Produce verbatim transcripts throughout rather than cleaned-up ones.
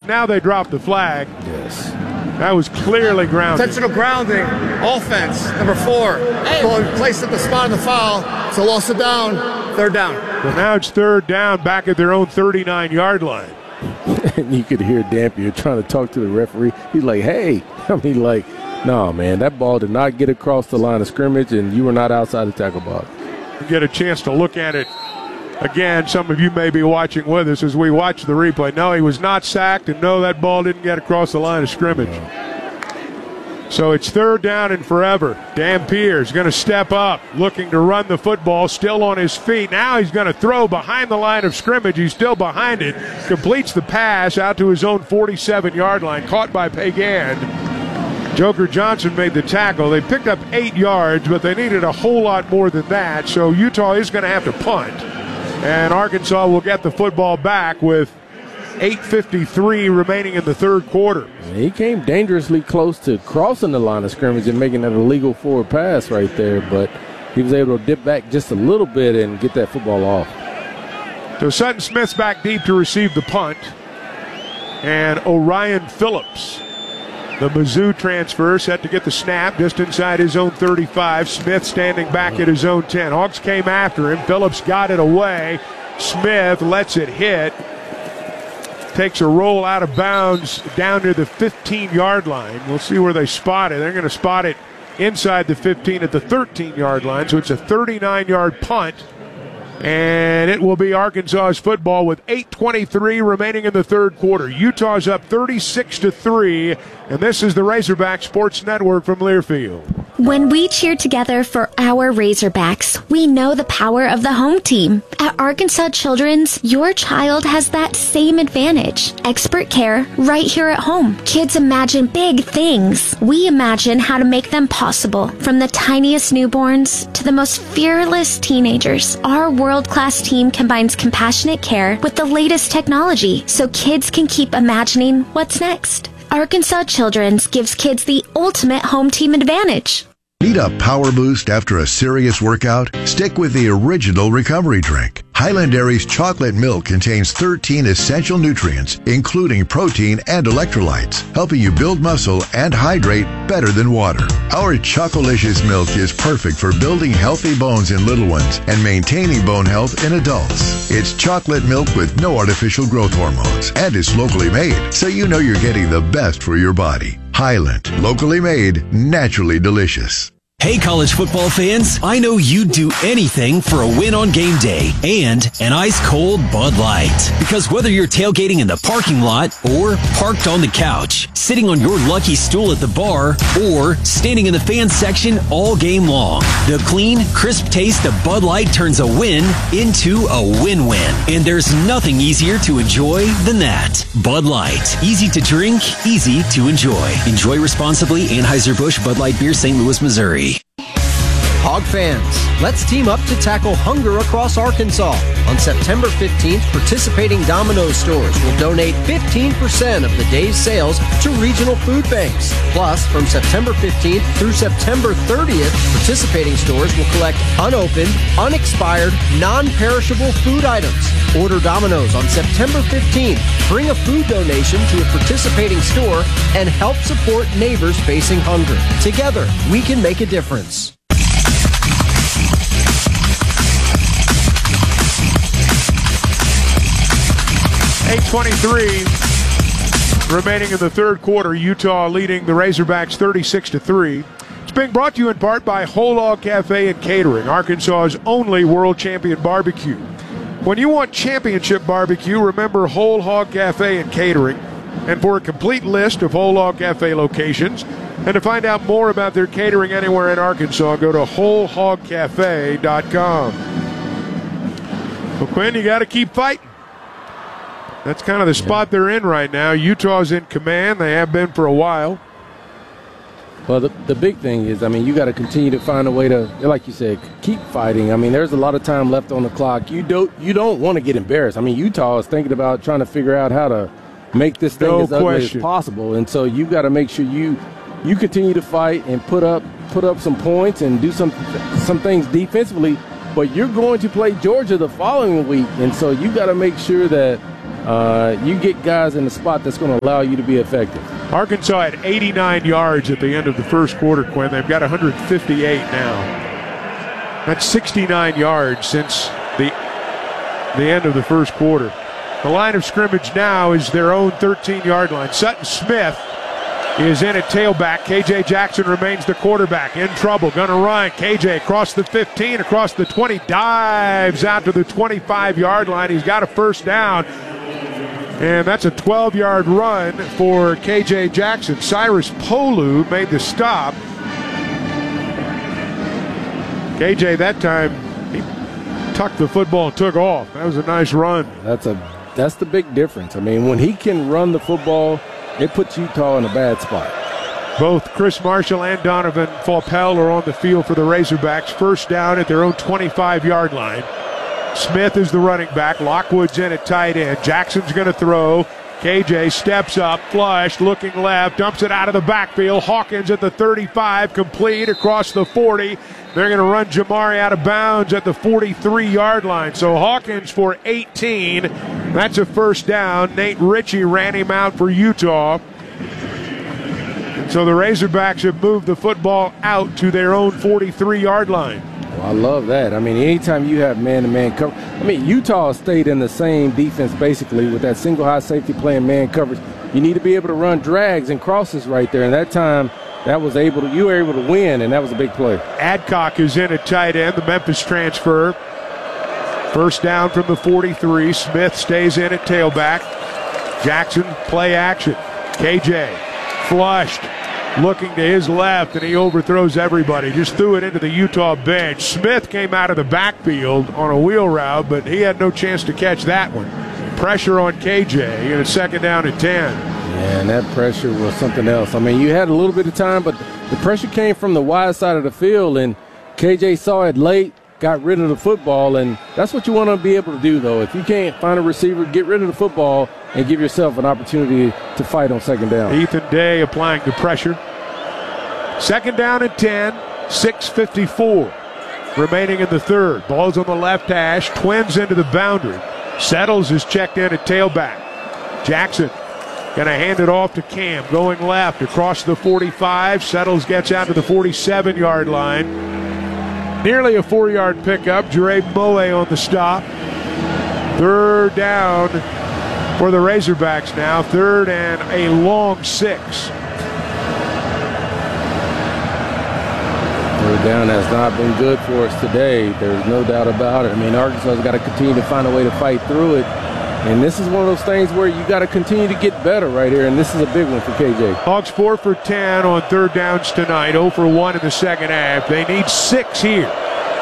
now they drop the flag. Yes. That was clearly grounding. Intentional grounding, offense, number four. Ball placed at the spot of the foul, so loss of down, third down. So now it's third down back at their own thirty-nine-yard line. And you could hear Dampier trying to talk to the referee. He's like, hey. I mean, like, no, man, that ball did not get across the line of scrimmage, and you were not outside the tackle box. You get a chance to look at it again. Some of you may be watching with us as we watch the replay. No, he was not sacked, and no, that ball didn't get across the line of scrimmage. No. So it's third down and forever. Dampier is going to step up, looking to run the football, still on his feet. Now he's going to throw behind the line of scrimmage. He's still behind it. Completes the pass out to his own forty-seven-yard line, caught by Pagan. Joker Johnson made the tackle. They picked up eight yards, but they needed a whole lot more than that, so Utah is going to have to punt. And Arkansas will get the football back with eight fifty-three remaining in the third quarter. He came dangerously close to crossing the line of scrimmage and making that illegal forward pass right there, but he was able to dip back just a little bit and get that football off. So Sutton Smith's back deep to receive the punt. And Orion Phillips, the Mizzou transfer, set to get the snap just inside his own thirty-five. Smith standing back at his own ten. Hawks came after him. Phillips got it away. Smith lets it hit. Takes a roll out of bounds down near the fifteen-yard line. We'll see where they spot it. They're going to spot it inside the fifteen at the thirteen-yard line. So it's a thirty-nine-yard punt. And it will be Arkansas's football with eight twenty-three remaining in the third quarter. Utah's up thirty-six to three, and this is the Razorback Sports Network from Learfield. When we cheer together for our Razorbacks, we know the power of the home team. At Arkansas Children's, your child has that same advantage. Expert care right here at home. Kids imagine big things. We imagine how to make them possible. From the tiniest newborns to the most fearless teenagers, our world-class team combines compassionate care with the latest technology so kids can keep imagining what's next. Arkansas Children's gives kids the ultimate home team advantage. Need a power boost after a serious workout? Stick with the original recovery drink. Highland Dairy's chocolate milk contains thirteen essential nutrients, including protein and electrolytes, helping you build muscle and hydrate better than water. Our Chocolicious milk is perfect for building healthy bones in little ones and maintaining bone health in adults. It's chocolate milk with no artificial growth hormones and is locally made, so you know you're getting the best for your body. Highland, locally made, naturally delicious. Hey, college football fans, I know you'd do anything for a win on game day and an ice-cold Bud Light. Because whether you're tailgating in the parking lot or parked on the couch, sitting on your lucky stool at the bar, or standing in the fan section all game long, the clean, crisp taste of Bud Light turns a win into a win-win. And there's nothing easier to enjoy than that. Bud Light. Easy to drink, easy to enjoy. Enjoy responsibly. Anheuser-Busch Bud Light Beer, Saint Louis, Missouri. Hog fans, let's team up to tackle hunger across Arkansas. On September fifteenth, participating Domino's stores will donate fifteen percent of the day's sales to regional food banks. Plus, from September fifteenth through September thirtieth, participating stores will collect unopened, unexpired, non-perishable food items. Order Domino's on September fifteenth. Bring a food donation to a participating store and help support neighbors facing hunger. Together, we can make a difference. eight twenty-three remaining in the third quarter. Utah leading the Razorbacks thirty-six to three. It's being brought to you in part by Whole Hog Cafe and Catering, Arkansas's only world champion barbecue. When you want championship barbecue, remember Whole Hog Cafe and Catering. And for a complete list of Whole Hog Cafe locations and to find out more about their catering anywhere in Arkansas, go to whole hog cafe dot com. Well, Quinn, you got to keep fighting. That's kind of the spot yeah. they're in right now. Utah's in command. They have been for a while. Well, the, the big thing is, I mean, you got to continue to find a way to, like you said, keep fighting. I mean, there's a lot of time left on the clock. You don't you don't want to get embarrassed. I mean, Utah is thinking about trying to figure out how to make this thing no as ugly question. as possible. And so you got to make sure you you continue to fight and put up put up some points and do some some things defensively. But you're going to play Georgia the following week, and so you got to make sure that uh, you get guys in the spot that's going to allow you to be effective. Arkansas had eighty-nine yards at the end of the first quarter, Quinn. They've got one hundred fifty-eight now. That's sixty-nine yards since the the end of the first quarter. The line of scrimmage now is their own thirteen-yard line. Sutton Smith is in at tailback. K J Jackson remains the quarterback. In trouble, gonna run. K J across the fifteen, across the twenty, dives out to the twenty-five-yard line. He's got a first down. And that's a twelve-yard run for K J Jackson. Cyrus Polu made the stop. K J that time, he tucked the football and took off. That was a nice run. That's a that's the big difference. I mean, when he can run the football, it puts Utah in a bad spot. Both Chris Marshall and Donovan Faupel are on the field for the Razorbacks. First down at their own twenty-five-yard line. Smith is the running back. Lockwood's in at tight end. Jackson's going to throw. K J steps up, flush, looking left, dumps it out of the backfield. Hawkins at the thirty-five, complete across the forty. They're going to run Jamari out of bounds at the forty-three-yard line. So Hawkins for eighteen. That's a first down. Nate Ritchie ran him out for Utah. So the Razorbacks have moved the football out to their own forty-three-yard line. Well, I love that. I mean, anytime you have man-to-man cover, I mean, Utah stayed in the same defense basically with that single high safety playing man coverage. You need to be able to run drags and crosses right there. And that time, that was able to, you were able to win, and that was a big play. Adcock is in at tight end, the Memphis transfer. First down from the forty-three. Smith stays in at tailback. Jackson, play action. K J flushed, looking to his left, and he overthrows everybody. Just threw it into the Utah bench. Smith came out of the backfield on a wheel route, but he had no chance to catch that one. Pressure on K J, and a second down at ten. Yeah, and that pressure was something else. I mean, you had a little bit of time, but the pressure came from the wide side of the field, and K J saw it late, got rid of the football, and that's what you want to be able to do, though. If you can't find a receiver, get rid of the football and give yourself an opportunity to fight on second down. Ethan Day applying the pressure. Second down at ten, six fifty-four remaining in the third. Ball's on the left hash, Twins into the boundary. Settles is checked in at tailback. Jackson going to hand it off to Cam, going left across the forty-five. Settles gets out to the forty-seven-yard line. Nearly a four-yard pickup. Jared Moe on the stop. Third down for the Razorbacks now. Third and a long six. Third down has not been good for us today. There's no doubt about it. I mean, Arkansas's got to continue to find a way to fight through it. And this is one of those things where you got to continue to get better right here, and this is a big one for K J. Hawks four for ten on third downs tonight, zero for one in the second half. They need six here.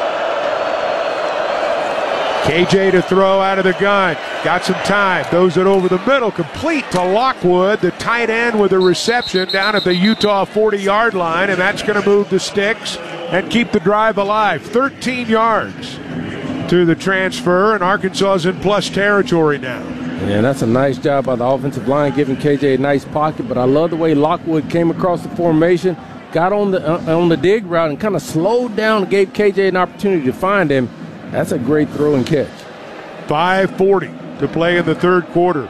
K J to throw out of the gun. Got some time. Throws it over the middle, complete to Lockwood, the tight end with a reception down at the Utah forty-yard line, and that's going to move the sticks and keep the drive alive. thirteen yards to the transfer, and Arkansas is in plus territory now. Yeah, that's a nice job by the offensive line, giving K J a nice pocket, but I love the way Lockwood came across the formation, got on the uh, on the dig route, and kind of slowed down and gave K J an opportunity to find him. That's a great throw and catch. five forty to play in the third quarter.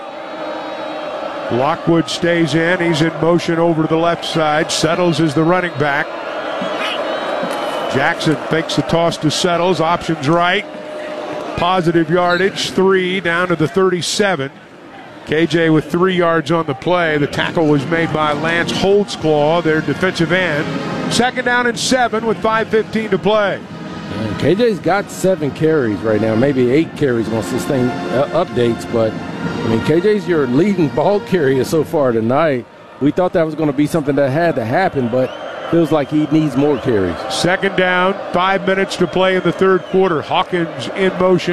Lockwood stays in. He's in motion over to the left side. Settles is the running back. Jackson fakes the toss to Settles. Options right. Positive yardage. Three down to the thirty-seven. K J with three yards on the play. The tackle was made by Lance Holtzclaw, their defensive end. Second down and seven with five fifteen to play. And K J's got seven carries right now, maybe eight carries once this thing uh, updates. But, I mean, K J's your leading ball carrier so far tonight. We thought that was going to be something that had to happen, but feels like he needs more carries. Second down, five minutes to play in the third quarter. Hawkins in motion.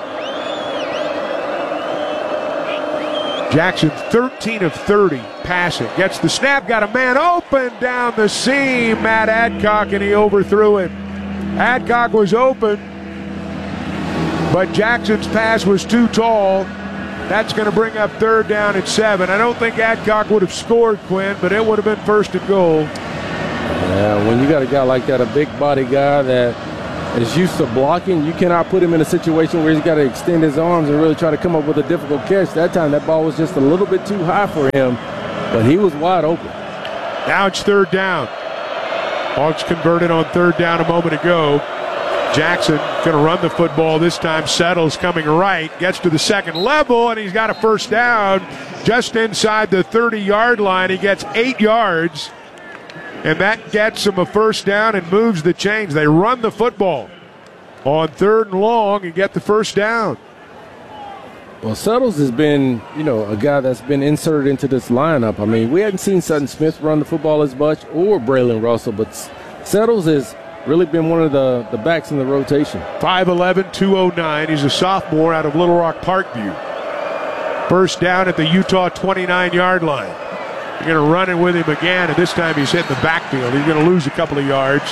Jackson thirteen of thirty passing. Gets the snap, got a man open down the seam. Matt Adcock, and he overthrew him. Adcock was open, but Jackson's pass was too tall. That's going to bring up third down at seven. I don't think Adcock would have scored, Quinn, but it would have been first and goal. Yeah, when you got a guy like that, a big body guy that is used to blocking. You cannot put him in a situation where he's got to extend his arms and really try to come up with a difficult catch. That time, that ball was just a little bit too high for him, but he was wide open. Now it's third down. Hawks converted on third down a moment ago. Jackson going to run the football this time. Settles coming right, gets to the second level, and he's got a first down just inside the thirty-yard line. He gets eight yards, and that gets him a first down and moves the chains. They run the football on third and long and get the first down. Well, Settles has been, you know, a guy that's been inserted into this lineup. I mean, we hadn't seen Sutton Smith run the football as much, or Braylon Russell, but Settles has really been one of the, the backs in the rotation. five eleven, two oh nine. He's a sophomore out of Little Rock Parkview. First down at the Utah twenty-nine-yard line. You're going to run it with him again, and this time he's hitting the backfield. He's going to lose a couple of yards.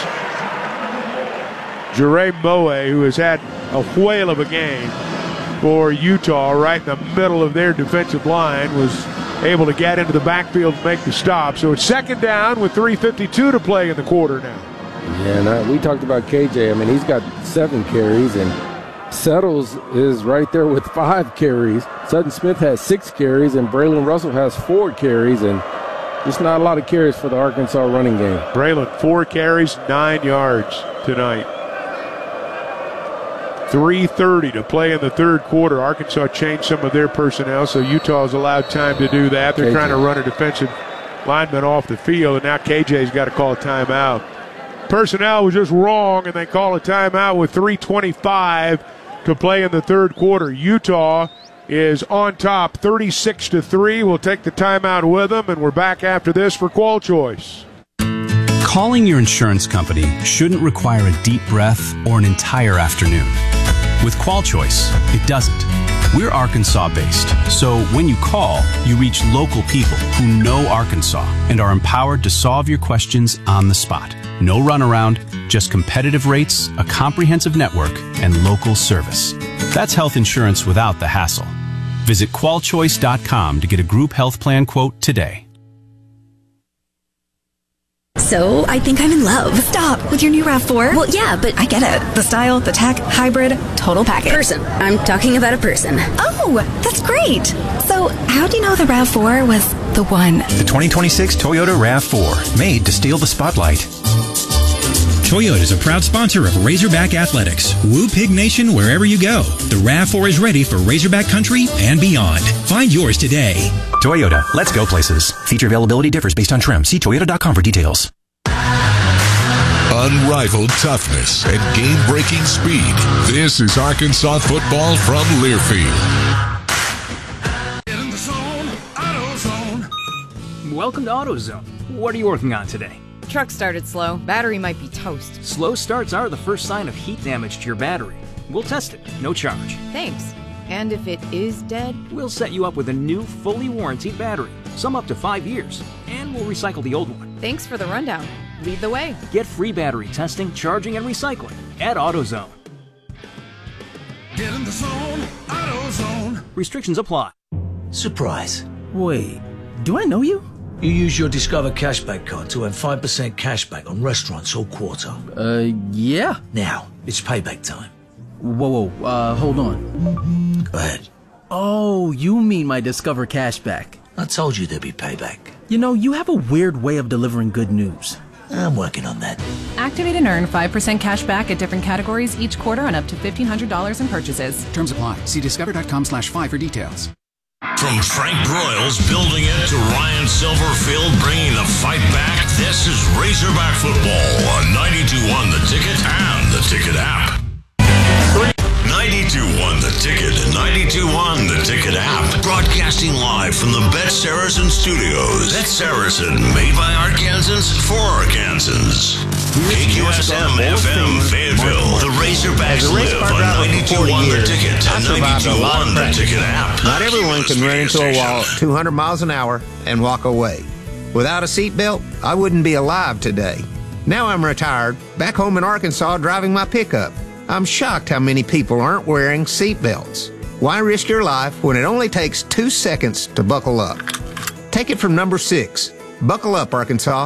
Jure Moe, who has had a whale of a game for Utah right in the middle of their defensive line, was able to get into the backfield and make the stop. So it's second down with three fifty-two to play in the quarter now. Yeah, and I, we talked about K J. I mean, he's got seven carries, and Settles is right there with five carries. Sutton Smith has six carries, and Braylon Russell has four carries, and just not a lot of carries for the Arkansas running game. Braylon, four carries, nine yards tonight. three thirty to play in the third quarter. Arkansas changed some of their personnel, so Utah's allowed time to do that. They're K J trying to run a defensive lineman off the field, and now K J's got to call a timeout. Personnel was just wrong, and they call a timeout with three twenty-five to play in the third quarter. Utah is on top, thirty-six to three. We'll take the timeout with them, and we're back after this for Qual Choice. Calling your insurance company shouldn't require a deep breath or an entire afternoon. With Qual Choice, it doesn't. We're Arkansas-based, so when you call, you reach local people who know Arkansas and are empowered to solve your questions on the spot. No runaround, just competitive rates, a comprehensive network, and local service. That's health insurance without the hassle. Visit qual choice dot com to get a group health plan quote today. So, I think I'm in love. Stop. With your new RAV four? Well, yeah, but I get it. The style, the tech, hybrid, total package. Person. I'm talking about a person. Oh, that's great. So, how do you know the RAV four was the one? The twenty twenty-six Toyota RAV four, made to steal the spotlight. Toyota is a proud sponsor of Razorback Athletics. Woo Pig Nation wherever you go. The RAV four is ready for Razorback country and beyond. Find yours today. Toyota, let's go places. Feature availability differs based on trim. See Toyota dot com for details. Unrivaled toughness and game-breaking speed. This is Arkansas football from Learfield. Get in the zone, AutoZone. Welcome to AutoZone. What are you working on today? Truck started slow. Battery might be toast. Slow starts are the first sign of heat damage to your battery. We'll test it, no charge. Thanks. And if it is dead? We'll set you up with a new, fully warranted battery, some up to five years, and we'll recycle the old one. Thanks for the rundown. Lead the way. Get free battery testing, charging, and recycling at AutoZone. Get in the zone, AutoZone. Restrictions apply. Surprise. Wait, do I know you? You use your Discover Cashback card to earn five percent cashback on restaurants all quarter. Uh, yeah. Now, it's payback time. Whoa, whoa, uh, hold on. Go ahead. Oh, you mean my Discover Cashback. I told you there'd be payback. You know, you have a weird way of delivering good news. I'm working on that. Activate and earn five percent cash back at different categories each quarter on up to fifteen hundred dollars in purchases. Terms apply. See discover dot com slash five for details. From Frank Broyles building it to Ryan Silverfield bringing the fight back, this is Razorback football on ninety-two point one The Ticket and the Ticket app. ninety-two point one The Ticket, ninety-two point one The Ticket app. Broadcasting live from the Bet Saracen studios. Bet Saracen, made by Arkansans for Arkansans. K Q S M F M Fayetteville. The Razorbacks live on ninety-two point one The Ticket and ninety-two point one The Ticket app. Not everyone can run into a wall at two hundred miles an hour and walk away. Without a seatbelt, I wouldn't be alive today. Now I'm retired, back home in Arkansas driving my pickup. I'm shocked how many people aren't wearing seatbelts. Why risk your life when it only takes two seconds to buckle up? Take it from number six. Buckle up, Arkansas.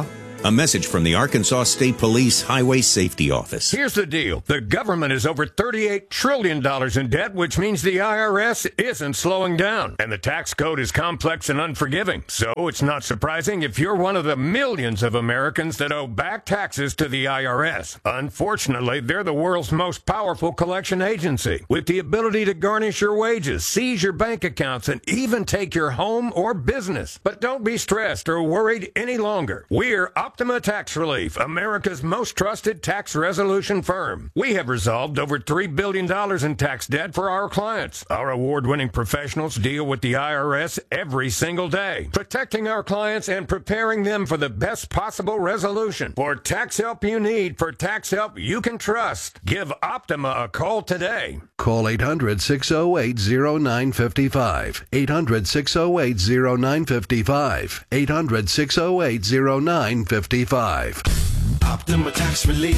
A message from the Arkansas State Police Highway Safety Office. Here's the deal. The government is over thirty-eight trillion dollars in debt, which means the I R S isn't slowing down. And the tax code is complex and unforgiving. So it's not surprising if you're one of the millions of Americans that owe back taxes to the I R S. Unfortunately, they're the world's most powerful collection agency, with the ability to garnish your wages, seize your bank accounts, and even take your home or business. But don't be stressed or worried any longer. We're Optima Tax Relief, America's most trusted tax resolution firm. We have resolved over three billion dollars in tax debt for our clients. Our award-winning professionals deal with the I R S every single day, protecting our clients and preparing them for the best possible resolution. For tax help you need, for tax help you can trust, give Optima a call today. Call eight hundred, six oh eight, oh nine five five. eight hundred, six oh eight, oh nine five five. eight hundred, six oh eight, oh nine five five. Optima Tax Relief.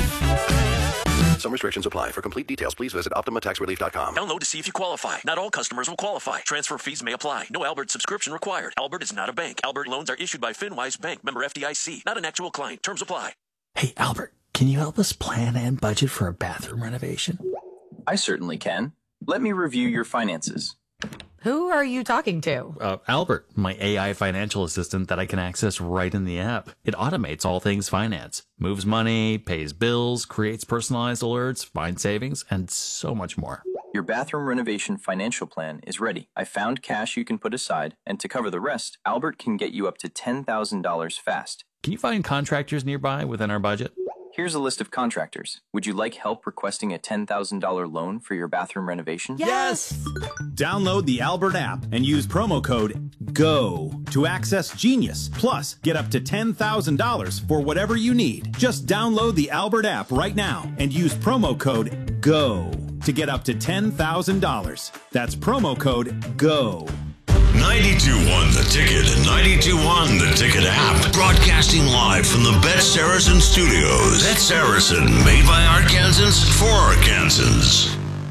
Some restrictions apply. For complete details, please visit Optima Tax Relief dot com. Download to see if you qualify. Not all customers will qualify. Transfer fees may apply. No Albert subscription required. Albert is not a bank. Albert loans are issued by FinWise Bank, member F D I C. Not an actual client. Terms apply. Hey, Albert, can you help us plan and budget for a bathroom renovation? I certainly can. Let me review your finances. Who are you talking to? Uh, Albert, my A I financial assistant that I can access right in the app. It automates all things finance, moves money, pays bills, creates personalized alerts, finds savings, and so much more. Your bathroom renovation financial plan is ready. I found cash you can put aside, and to cover the rest, Albert can get you up to ten thousand dollars fast. Can you find contractors nearby within our budget? Here's a list of contractors. Would you like help requesting a ten thousand dollars loan for your bathroom renovation? Yes! Download the Albert app and use promo code GO to access Genius. Plus, get up to ten thousand dollars for whatever you need. Just download the Albert app right now and use promo code GO to get up to ten thousand dollars. That's promo code GO. ninety-two one The Ticket and ninety-two one The Ticket app. Broadcasting live from the Bet Saracen Studios. Bet Saracen, made by Arkansans for Arkansans.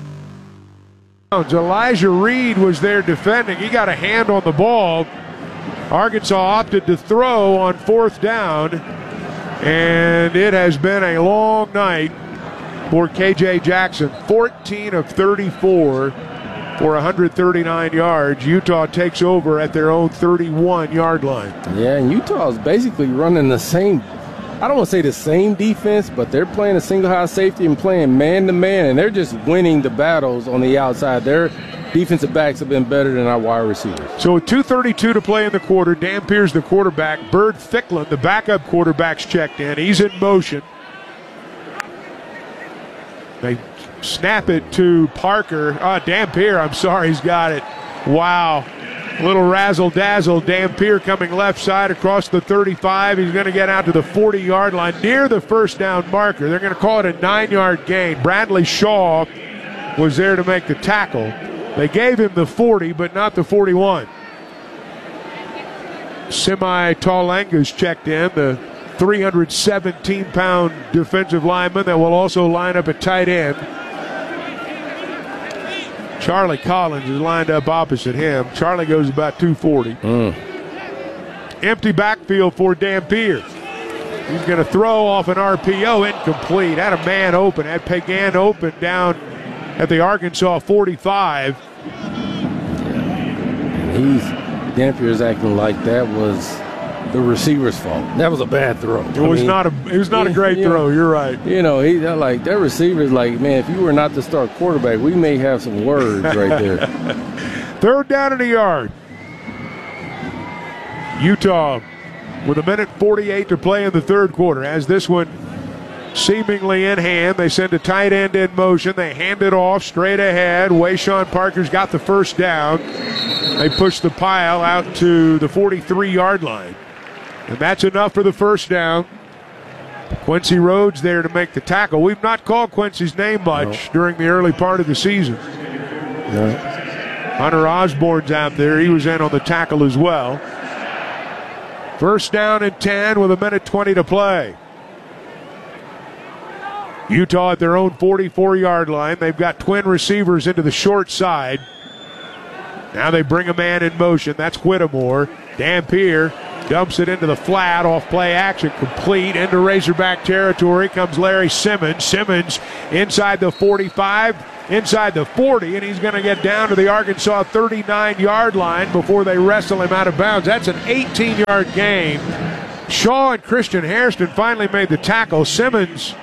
Elijah Reed was there defending. He got a hand on the ball. Arkansas opted to throw on fourth down. And it has been a long night for K J Jackson. fourteen of thirty-four. For one hundred thirty-nine yards. Utah takes over at their own thirty-one yard line. Yeah, and Utah is basically running the same, I don't want to say the same defense, but they're playing a single high safety and playing man-to-man, and they're just winning the battles on the outside. Their defensive backs have been better than our wide receivers. So with two thirty-two to play in the quarter, Dampier's the quarterback. Bird Thicklin, the backup quarterback's checked in. He's in motion. They snap it to Parker. Ah, Dampier, I'm sorry, he's got it. Wow. Little razzle-dazzle. Dampier coming left side across the thirty-five. He's going to get out to the forty yard line near the first down marker. They're going to call it a nine yard gain. Bradley Shaw was there to make the tackle. They gave him the forty, but not the forty-one. Semi-Talanga's checked in, the three hundred seventeen pound defensive lineman that will also line up at tight end. Charlie Collins is lined up opposite him. Charlie goes about two forty. Mm. Empty backfield for Dampier. He's going to throw off an R P O, incomplete. Had a man open, had Pagan open down at the Arkansas forty-five. He's Dampier's acting like that was the receiver's fault. That was a bad throw. It was I mean, not a it was not a great you throw. Know, you're right. You know, he like that receiver's like, man, if you were not the start quarterback, we may have some words right there. Third down in the yard. Utah with a minute forty-eight to play in the third quarter. As this one seemingly in hand, they send a tight end in motion. They hand it off straight ahead. Wayshawn Parker's got the first down. They push the pile out to the forty-three yard line. And that's enough for the first down. Quincy Rhodes there to make the tackle. We've not called Quincy's name much no. during the early part of the season. No. Hunter Osborne's out there. He was in on the tackle as well. First down and ten with a minute twenty to play. Utah at their own forty-four yard line. They've got twin receivers into the short side. Now they bring a man in motion. That's Whittemore. Dampier Dumps it into the flat, off play action, complete. Into Razorback territory comes Larry Simmons. Simmons inside the forty-five, inside the forty, and he's going to get down to the Arkansas thirty-nine-yard line before they wrestle him out of bounds. That's an eighteen-yard gain. Shaw and Christian Hairston finally made the tackle. Simmons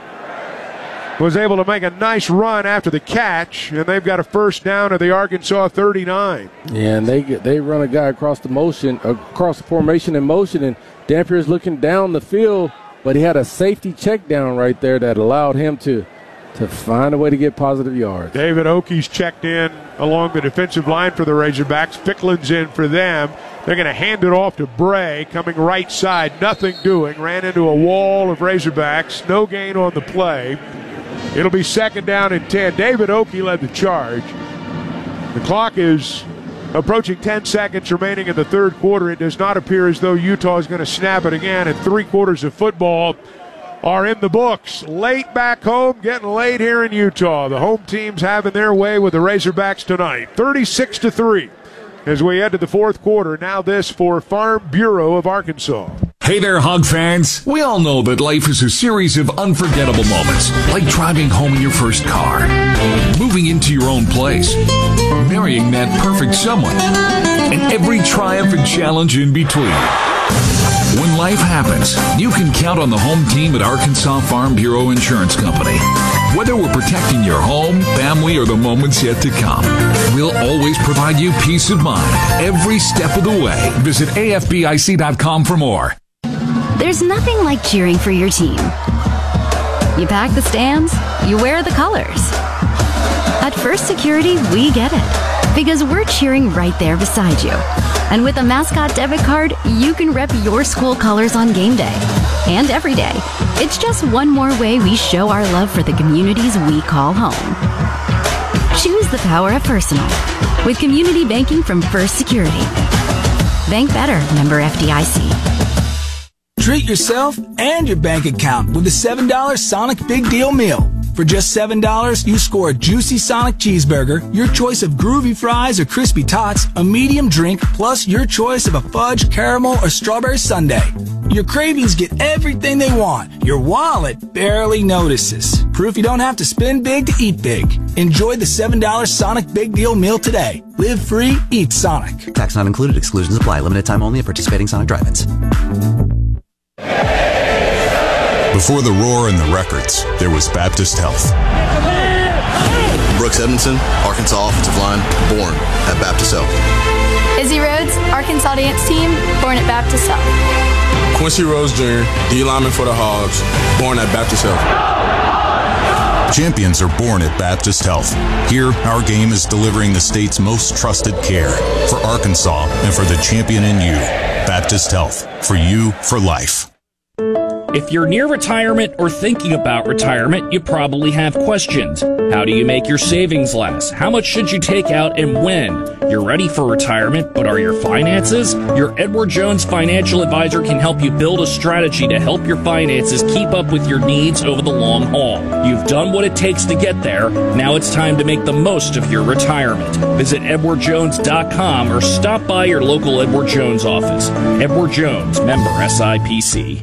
was able to make a nice run after the catch, and they've got a first down at the Arkansas thirty-nine. Yeah, and they get, they run a guy across the motion, across the formation in motion, and Dampier's looking down the field, but he had a safety check down right there that allowed him to to find a way to get positive yards. David Oakey's checked in along the defensive line for the Razorbacks. Ficklen's in for them. They're going to hand it off to Bray, coming right side, nothing doing. Ran into a wall of Razorbacks, no gain on the play. It'll be second down and ten. David Oakey led the charge. The clock is approaching ten seconds remaining in the third quarter. It does not appear as though Utah is going to snap it again, and three quarters of football are in the books. Late back home, getting late here in Utah. The home team's having their way with the Razorbacks tonight. thirty-six to three as we head to the fourth quarter. Now this for Farm Bureau of Arkansas. Hey there, Hog fans. We all know that life is a series of unforgettable moments, like driving home in your first car, moving into your own place, marrying that perfect someone, and every triumph and challenge in between. When life happens, you can count on the home team at Arkansas Farm Bureau Insurance Company. Whether we're protecting your home, family, or the moments yet to come, we'll always provide you peace of mind every step of the way. Visit A F B I C dot com for more. There's nothing like cheering for your team. You pack the stands, you wear the colors. At First Security, we get it, because we're cheering right there beside you. And with a Mascot debit card, you can rep your school colors on game day and every day. It's just one more way we show our love for the communities we call home. Choose the power of personal with community banking from First Security. Bank better, member F D I C. Treat yourself and your bank account with a seven dollar Sonic Big Deal Meal. For just seven dollars, you score a juicy Sonic cheeseburger, your choice of groovy fries or crispy tots, a medium drink, plus your choice of a fudge, caramel, or strawberry sundae. Your cravings get everything they want. Your wallet barely notices. Proof you don't have to spend big to eat big. Enjoy the seven dollar Sonic Big Deal Meal today. Live free, eat Sonic. Tax not included. Exclusions apply. Limited time only at participating Sonic drive-ins. Before the roar and the records, there was Baptist Health. Brooks Edmondson, Arkansas offensive line, born at Baptist Health. Izzy Rhodes, Arkansas dance team, born at Baptist Health. Quincy Rose Junior, D lineman for the Hogs, born at Baptist Health. Champions are born at Baptist Health. Here, our game is delivering the state's most trusted care for Arkansas and for the champion in you. Baptist Health, for you, for life. If you're near retirement or thinking about retirement, you probably have questions. How do you make your savings last? How much should you take out and when? You're ready for retirement, but are your finances? Your Edward Jones financial advisor can help you build a strategy to help your finances keep up with your needs over the long haul. You've done what it takes to get there. Now it's time to make the most of your retirement. Visit edward jones dot com or stop by your local Edward Jones office. Edward Jones, member S I P C.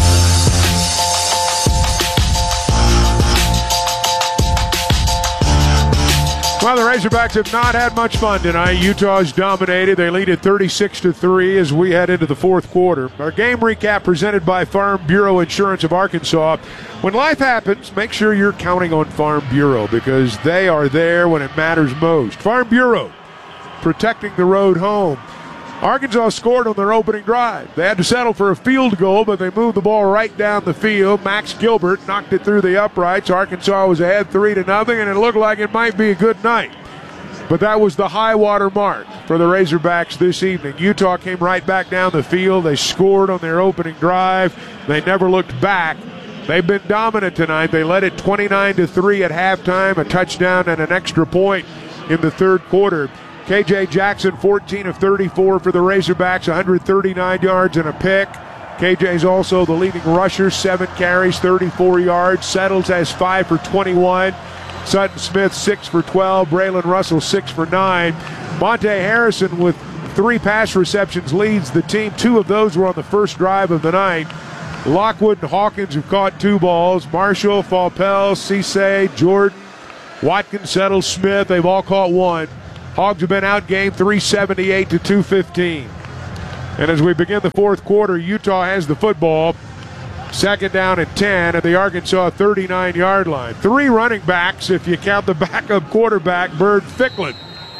Well, the Razorbacks have not had much fun tonight. Utah's dominated. They lead at thirty-six to three as we head into the fourth quarter. Our game recap presented by Farm Bureau Insurance of Arkansas. When life happens, make sure you're counting on Farm Bureau because they are there when it matters most. Farm Bureau, protecting the road home. Arkansas scored on their opening drive. They had to settle for a field goal, but they moved the ball right down the field. Max Gilbert knocked it through the uprights. Arkansas was ahead three to nothing, and it looked like it might be a good night. But that was the high water mark for the Razorbacks this evening. Utah came right back down the field. They scored on their opening drive. They never looked back. They've been dominant tonight. They led it twenty-nine to three at halftime, a touchdown and an extra point in the third quarter. K J Jackson, fourteen of thirty-four for the Razorbacks, one hundred thirty-nine yards and a pick. K J's also the leading rusher, seven carries, thirty-four yards. Settles has five for twenty-one. Sutton Smith, six for twelve. Braylon Russell, six for nine. Monte Harrison with three pass receptions, leads the team. Two of those were on the first drive of the night. Lockwood and Hawkins have caught two balls. Marshall, Falpel, Cisse, Jordan, Watkins, Settle, Smith, they've all caught one. Hogs have been outgained three seventy-eight to two fifteen. And as we begin the fourth quarter, Utah has the football. Second down and ten at the Arkansas thirty-nine-yard line. Three running backs if you count the backup quarterback, Bird Ficklin.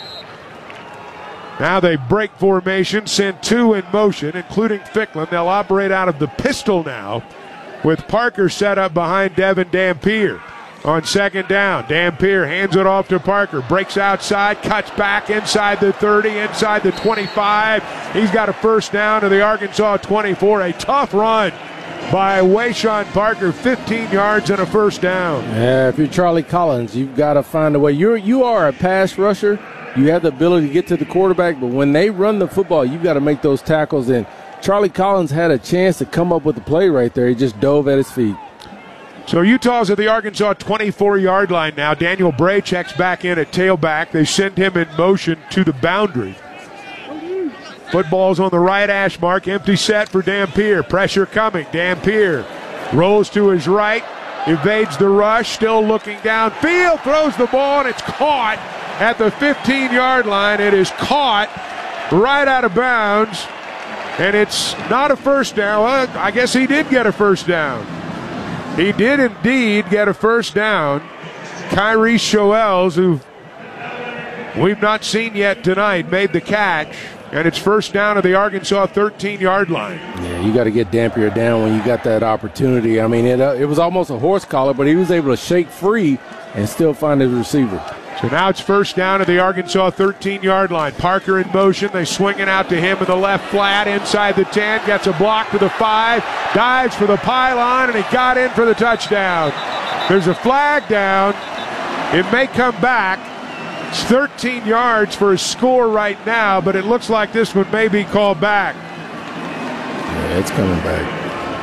Now they break formation, send two in motion, including Ficklin. They'll operate out of the pistol now with Parker set up behind Devin Dampier. On second down, Dampier hands it off to Parker, breaks outside, cuts back inside the thirty, inside the twenty-five. He's got a first down to the Arkansas twenty-four. A tough run by Wayshawn Parker, fifteen yards and a first down. Yeah, if you're Charlie Collins, you've got to find a way. You're, you are a pass rusher. You have the ability to get to the quarterback, but when they run the football, you've got to make those tackles. And Charlie Collins had a chance to come up with a play right there. He just dove at his feet. So Utah's at the Arkansas twenty-four-yard line now. Daniel Bray checks back in at tailback. They send him in motion to the boundary. Football's on the right hash mark. Empty set for Dampier. Pressure coming. Dampier rolls to his right, evades the rush, still looking downfield, throws the ball, and it's caught at the fifteen-yard line. It is caught right out of bounds, and it's not a first down. Well, I guess he did get a first down. He did indeed get a first down. Kyrie Shoels, who we've not seen yet tonight, made the catch, and it's first down at the Arkansas thirteen-yard line. Yeah, you got to get Dampier down when you got that opportunity. I mean, it, uh, it was almost a horse collar, but he was able to shake free and still find his receiver. So now it's first down at the Arkansas thirteen-yard line. Parker in motion. They swing it out to him in the left flat inside the ten. Gets a block to the five. Dives for the pylon, and he got in for the touchdown. There's a flag down. It may come back. It's thirteen yards for a score right now, but it looks like this one may be called back. Yeah, it's coming back.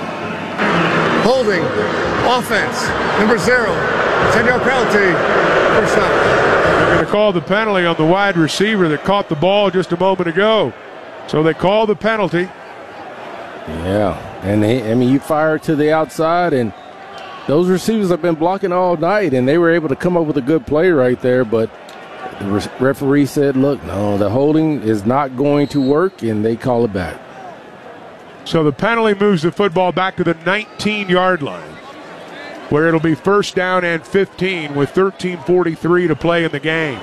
Holding. Offense. Number zero. ten-yard penalty. First down. They're going to call the penalty on the wide receiver that caught the ball just a moment ago. So they call the penalty. Yeah, and they, I mean, you fire it to the outside, and those receivers have been blocking all night, and they were able to come up with a good play right there, but the re- referee said, look, no, the holding is not going to work, and they call it back. So the penalty moves the football back to the nineteen-yard line, where it'll be first down and fifteen with thirteen forty-three to play in the game.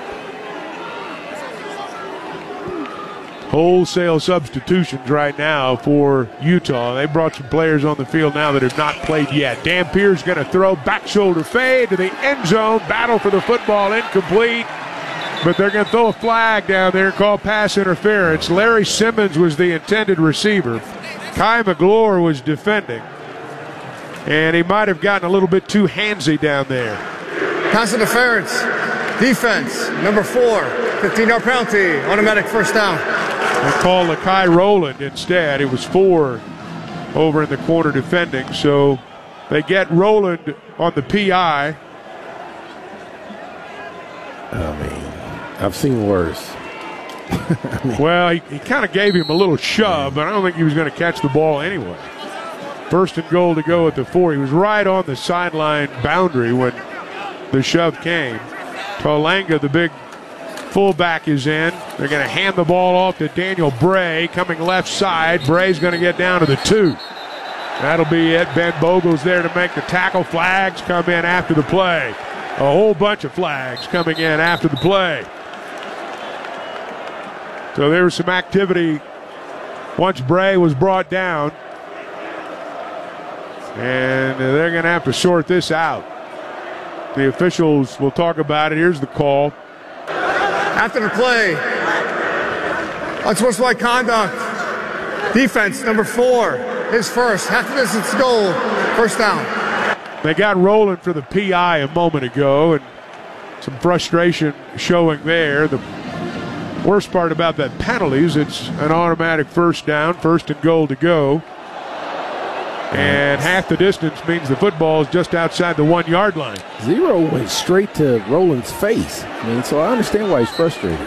Wholesale substitutions right now for Utah. They brought some players on the field now that have not played yet. Dampier's going to throw back shoulder fade to the end zone. Battle for the football, incomplete. But they're going to throw a flag down there and call pass interference. Larry Simmons was the intended receiver. Kai McGlure was defending. And he might have gotten a little bit too handsy down there. Pass interference. Defense. Number four. fifteen-yard penalty. Automatic first down. They called Lakai Rowland instead. It was four over in the corner defending. So they get Rowland on the P I. I mean, I've seen worse. I mean, well, he, he kind of gave him a little shove, but I don't think he was going to catch the ball anyway. First and goal to go at the four. He was right on the sideline boundary when the shove came. Talanga, the big fullback, is in. They're going to hand the ball off to Daniel Bray, coming left side. Bray's going to get down to the two. That'll be it. Ben Bogle's there to make the tackle. Flags come in after the play. A whole bunch of flags coming in after the play. So there was some activity once Bray was brought down. And they're going to have to sort this out. The officials will talk about it. Here's the call. After the play, unsportsmanlike conduct. Defense, number four, is first. Half the distance goal, first down. They got Rowland for the P I a moment ago, and some frustration showing there. The worst part about that penalty is it's an automatic first down, first and goal to go. And half the distance means the football is just outside the one-yard line. Zero went straight to Rowland's face. I mean, so I understand why he's frustrated.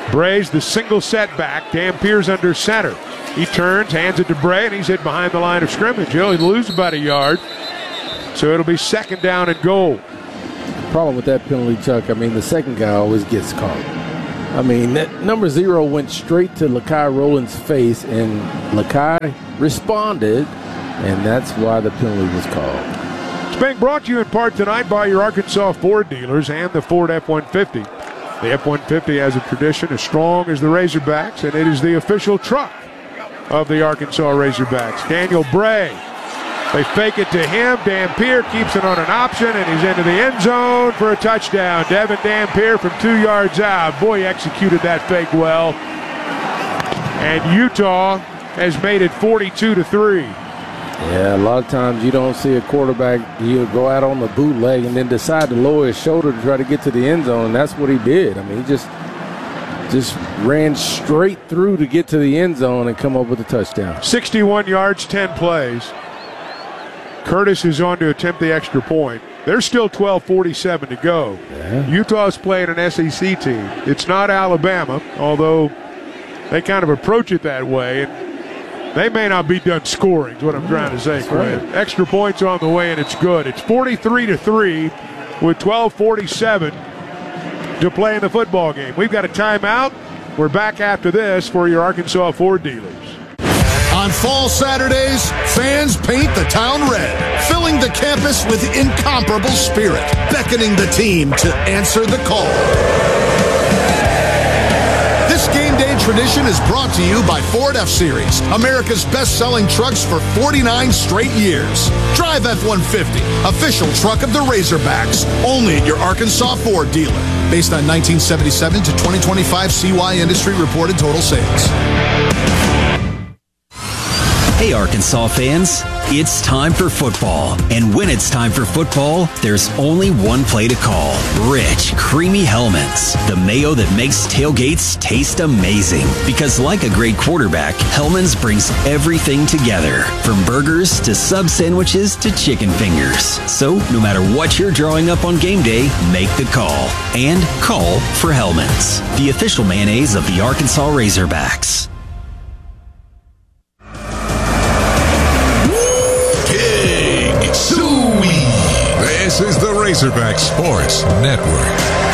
Bray's the single setback. Dampier's under center. He turns, hands it to Bray, and he's hit behind the line of scrimmage. He'll lose about a yard. So it'll be second down and goal. Problem with that penalty, Chuck, I mean, the second guy always gets caught. I mean, that number zero went straight to Lakai Rowland's face, and Lakai responded, and that's why the penalty was called. It's being brought to you in part tonight by your Arkansas Ford dealers and the Ford F one fifty. The F one fifty has a tradition as strong as the Razorbacks, and it is the official truck of the Arkansas Razorbacks. Daniel Bray, they fake it to him. Dampier keeps it on an option, and he's into the end zone for a touchdown. Devin Dampier from two yards out. Boy, he executed that fake well. And Utah has made it forty-two to three. Yeah, a lot of times you don't see a quarterback, he'll go out on the bootleg and then decide to lower his shoulder to try to get to the end zone, and that's what he did. I mean, he just just ran straight through to get to the end zone and come up with a touchdown. sixty-one yards, ten plays. Curtis is on to attempt the extra point. There's still twelve forty-seven to go. Yeah. Utah's playing an S E C team. It's not Alabama, although they kind of approach it that way. And they may not be done scoring, is what I'm trying to say, Quinn. Right. Extra points on the way, and it's good. It's forty-three to three with twelve forty-seven to play in the football game. We've got a timeout. We're back after this for your Arkansas Ford dealers. On fall Saturdays, fans paint the town red, filling the campus with incomparable spirit, beckoning the team to answer the call. This game day tradition is brought to you by Ford F-Series, America's best-selling trucks for forty-nine straight years. Drive F one fifty, official truck of the Razorbacks, only at your Arkansas Ford dealer. Based on nineteen seventy-seven to twenty twenty-five C Y industry reported total sales. Hey, Arkansas fans, it's time for football. And when it's time for football, there's only one play to call. Rich, creamy Hellmann's. The mayo that makes tailgates taste amazing. Because like a great quarterback, Hellmann's brings everything together. From burgers to sub sandwiches to chicken fingers. So no matter what you're drawing up on game day, make the call. And call for Hellmann's, the official mayonnaise of the Arkansas Razorbacks. This is the Razorback Sports Network.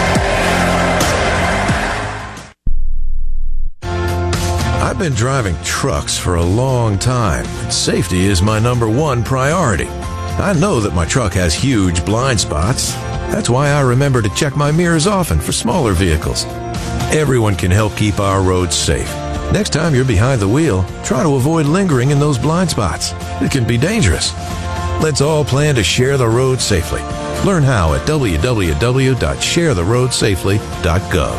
I've been driving trucks for a long time, and safety is my number one priority. I know that my truck has huge blind spots. That's why I remember to check my mirrors often for smaller vehicles. Everyone can help keep our roads safe. Next time you're behind the wheel, try to avoid lingering in those blind spots. It can be dangerous. Let's all plan to share the road safely. Learn how at w w w dot share the road safely dot gov.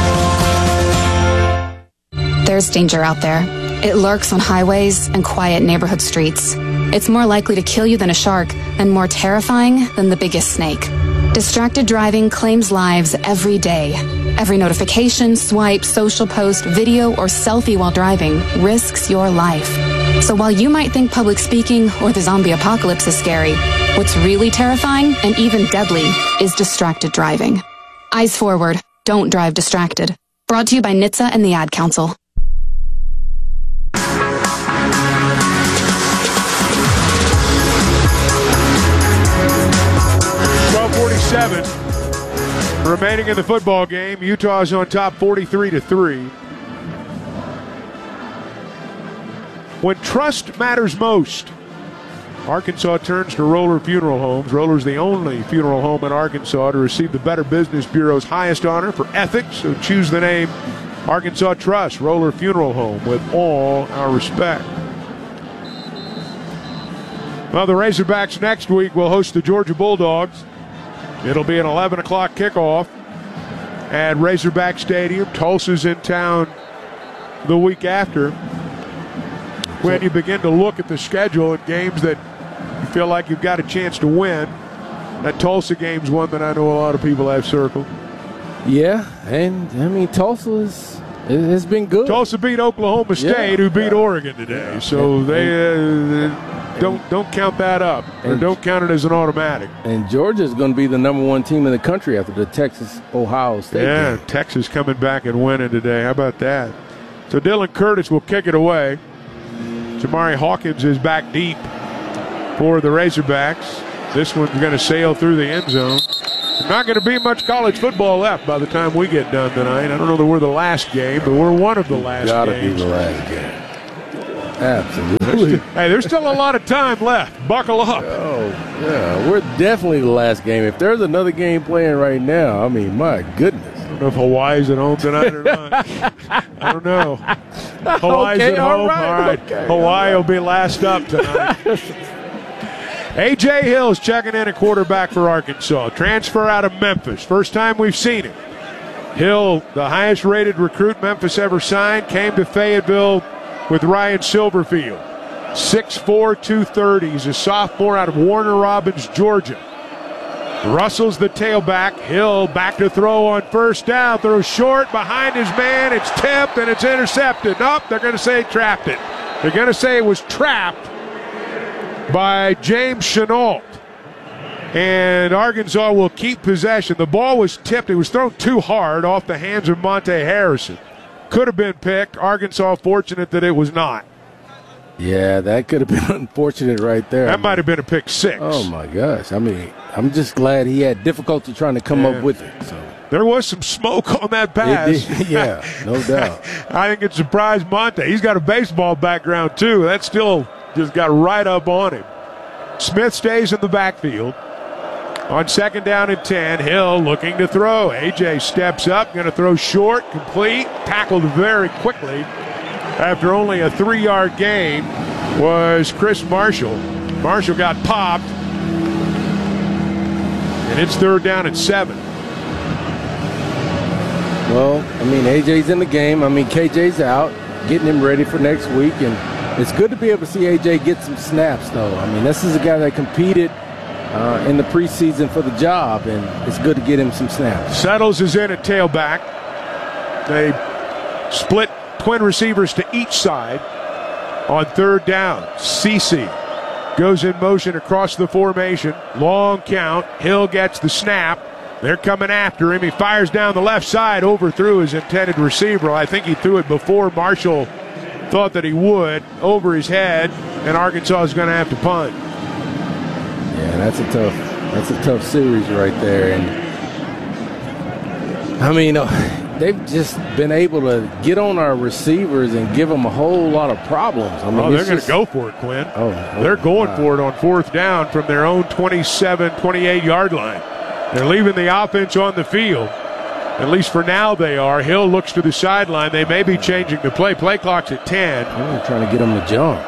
There's danger out there. It lurks on highways and quiet neighborhood streets. It's more likely to kill you than a shark and more terrifying than the biggest snake. Distracted driving claims lives every day. Every notification, swipe, social post, video, or selfie while driving risks your life. So while you might think public speaking or the zombie apocalypse is scary, what's really terrifying and even deadly is distracted driving. Eyes forward. Don't drive distracted. Brought to you by N H T S A and the Ad Council. twelve forty-seven remaining in the football game. Utah's on top forty-three to three. When trust matters most, Arkansas turns to Roller Funeral Homes. Roller's the only funeral home in Arkansas to receive the Better Business Bureau's highest honor for ethics, so choose the name Arkansas Trust, Roller Funeral Home, with all our respect. Well, the Razorbacks next week will host the Georgia Bulldogs. It'll be an eleven o'clock kickoff at Razorback Stadium. Tulsa's in town the week after. When you begin to look at the schedule at games that you feel like you've got a chance to win, that Tulsa game's one that I know a lot of people have circled. Yeah, and I mean Tulsa is It's been good. Tulsa beat Oklahoma State, yeah, who beat yeah. Oregon today. So and, they uh, don't don't count that up, or and, don't count it as an automatic. And Georgia's going to be the number one team in the country after the Texas-Ohio State Yeah, game. Texas coming back and winning today. How about that? So Dylan Curtis will kick it away. Jamari Hawkins is back deep for the Razorbacks. This one's going to sail through the end zone. Not going to be much college football left by the time we get done tonight. I don't know that we're the last game, but we're one of the last Gotta games. be the last game. Absolutely. Hey, there's still a lot of time left. Buckle up. Oh, yeah. We're definitely the last game. If there's another game playing right now, I mean, my goodness. I don't know if Hawaii's at home tonight or not. I don't know. Hawaii's Okay, at all home. right, All right. okay, Hawaii all will be last up tonight. A J. Hill's checking in at quarterback for Arkansas. Transfer out of Memphis. First time we've seen him. Hill, the highest rated recruit Memphis ever signed, came to Fayetteville with Ryan Silverfield. six four, two thirty. He's a sophomore out of Warner Robins, Georgia. Russell's the tailback. Hill back to throw on first down. Throws short behind his man. It's tipped and it's intercepted. Nope, they're going to say trapped it. They're going to say it was trapped by James Chenault. And Arkansas will keep possession. The ball was tipped. It was thrown too hard off the hands of Monte Harrison. Could have been picked. Arkansas fortunate that it was not. Yeah, that could have been unfortunate right there. That I mean, might have been a pick six. Oh, my gosh. I mean, I'm just glad he had difficulty trying to come Yeah. up with it. So. There was some smoke on that pass. It did. Yeah, no doubt. I think it surprised Monte. He's got a baseball background, too. That still just got right up on him. Smith stays in the backfield. On second down and ten, Hill looking to throw. A J steps up, going to throw short, complete, tackled very quickly. After only a three-yard gain was Chris Marshall. Marshall got popped, and it's third down and seven. Well, I mean, A J's in the game. I mean, K J's out, getting him ready for next week. And it's good to be able to see A J get some snaps, though. I mean, this is a guy that competed uh, in the preseason for the job, and it's good to get him some snaps. Settles is in at tailback. They split twin receivers to each side on third down. Cece goes in motion across the formation. Long count. Hill gets the snap. They're coming after him. He fires down the left side, overthrew his intended receiver. I think he threw it before Marshall thought that he would, over his head, and Arkansas is going to have to punt. Yeah, that's a tough, that's a tough series right there. And I mean, uh, they've just been able to get on our receivers and give them a whole lot of problems. I mean, oh, they're it's going just- to go for it, Quinn. Oh, they're oh, going wow. for it on fourth down from their own twenty-seven, twenty-eight yard line. They're leaving the offense on the field. At least for now they are. Hill looks to the sideline. They may be changing the play. Play clock's at ten. I'm trying to get them to jump.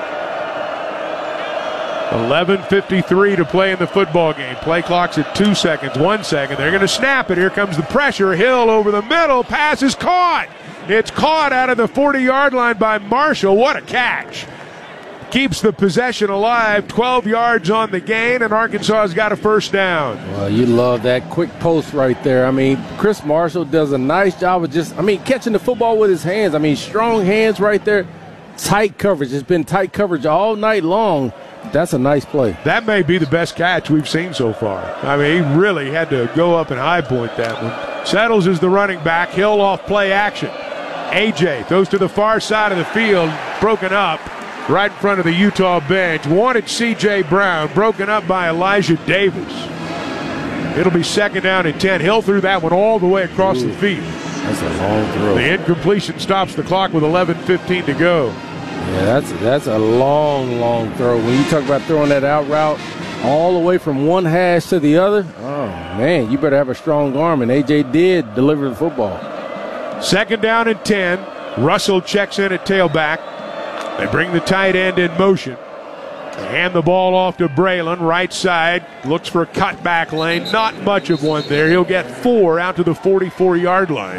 eleven fifty-three to play in the football game. Play clock's at two seconds, one second. They're going to snap it. Here comes the pressure. Hill over the middle. Pass is caught. It's caught out of the forty-yard line by Marshall. What a catch. Keeps the possession alive. twelve yards on the gain, and Arkansas has got a first down. Well, you love that quick post right there. I mean, Chris Marshall does a nice job of just, I mean, catching the football with his hands. I mean, strong hands right there. Tight coverage. It's been tight coverage all night long. That's a nice play. That may be the best catch we've seen so far. I mean, he really had to go up and high point that one. Settles is the running back. Hill off play action. A J throws to the far side of the field, broken up right in front of the Utah bench. Wanted C J Brown, broken up by Elijah Davis. It'll be second down and ten. Hill threw that one all the way across Ooh, the field. That's a long throw. The incompletion stops the clock with eleven fifteen to go. Yeah, that's that's a long, long throw. When you talk about throwing that out route all the way from one hash to the other, oh, man, you better have a strong arm, and A J did deliver the football. Second down and ten. Russell checks in at tailback. They bring the tight end in motion. They hand the ball off to Braylon, right side. Looks for a cutback lane. Not much of one there. He'll get four out to the forty-four yard line.